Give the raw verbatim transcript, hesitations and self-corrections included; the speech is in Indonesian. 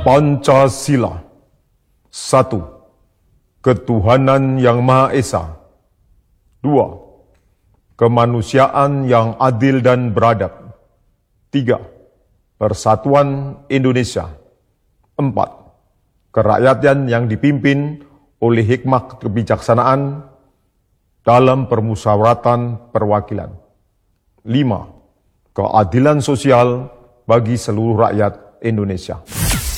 Pancasila. Satu, ketuhanan yang Maha Esa. Dua, kemanusiaan yang adil dan beradab. Tiga, persatuan Indonesia. Empat, kerakyatan yang dipimpin oleh hikmah kebijaksanaan dalam permusyawaratan perwakilan. Lima, keadilan sosial bagi seluruh rakyat Indonesia.